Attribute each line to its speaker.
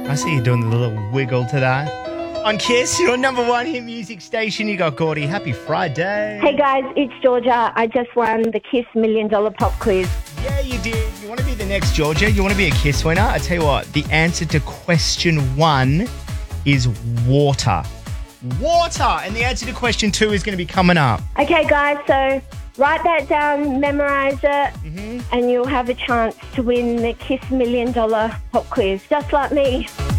Speaker 1: I see you doing the little wiggle to that. On Kiss, your number one hit music station. You got Gordy. Happy Friday.
Speaker 2: Hey guys, it's Georgia. I just won the Kiss $1 Million Pop Quiz.
Speaker 1: Yeah, you did. You want to be the next Georgia? You want to be a Kiss winner? I tell you what, the answer to question 1 is water. Water! And the answer to question 2 is going to be coming up.
Speaker 2: Okay guys, so write that down, memorise it, and you'll have a chance to win the Kiss $1 Million Pop Quiz, just like me.